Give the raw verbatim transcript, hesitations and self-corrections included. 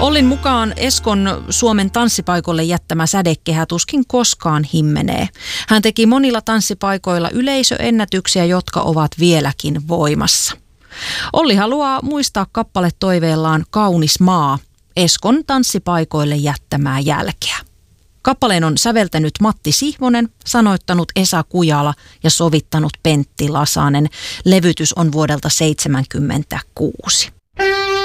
Ollin mukaan Eskon Suomen tanssipaikoille jättämä sädekehä tuskin koskaan himmenee. Hän teki monilla tanssipaikoilla yleisöennätyksiä, jotka ovat vieläkin voimassa. Olli haluaa muistaa kappaletoiveellaan Kaunis maa, Eskon tanssipaikoille jättämää jälkeä. Kappaleen on säveltänyt Matti Sihvonen, sanoittanut Esa Kujala ja sovittanut Pentti Lasanen. Levytys on vuodelta seitsemänkymmentäkuusi.